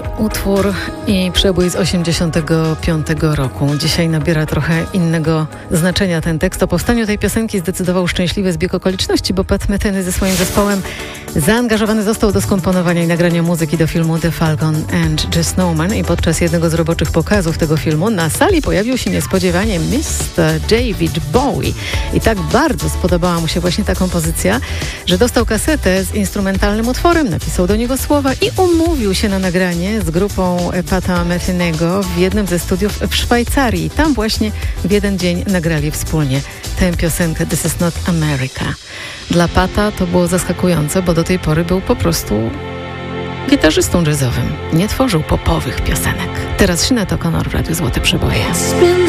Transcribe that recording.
utwór i przebój z 1985 roku. Dzisiaj nabiera trochę innego znaczenia ten tekst. O powstaniu tej piosenki zdecydował szczęśliwy zbieg okoliczności, bo Pat Metheny ze swoim zespołem zaangażowany został do skomponowania i nagrania muzyki do filmu The Falcon and the Snowman i podczas jednego z roboczych pokazów tego filmu na sali pojawił się niespodziewanie Mr. David Bowie. I tak bardzo spodobała mu się właśnie ta kompozycja, że dostał kasetę z instrumentalnym utworem, napisał do niego słowa i umówił się na nagranie z grupą Pata Methenego w jednym ze studiów w Szwajcarii. Tam właśnie w jeden dzień nagrali wspólnie tę piosenkę This is not America. Dla Pata to było zaskakujące, bo do tej pory był po prostu gitarzystą jazzowym. Nie tworzył popowych piosenek. Teraz Sinead O'Connor w Radiu Złote Przeboje.